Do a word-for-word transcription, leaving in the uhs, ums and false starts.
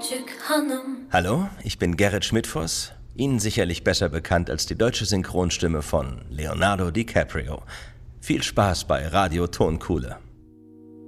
Hallo, ich bin Gerrit Schmidtfoss, Ihnen sicherlich besser bekannt als die deutsche Synchronstimme von Leonardo DiCaprio. Viel Spaß bei Radio Tonkuhle.